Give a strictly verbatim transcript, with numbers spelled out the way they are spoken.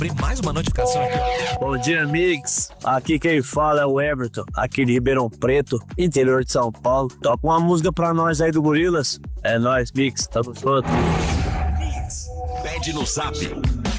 abrir mais uma notificação aqui. Bom dia, Mix. Aqui quem fala é o Everton, aqui de Ribeirão Preto, interior de São Paulo. Toca uma música pra nós aí do Gorilas. É nóis, Mix. Tamo junto. Pede no Zap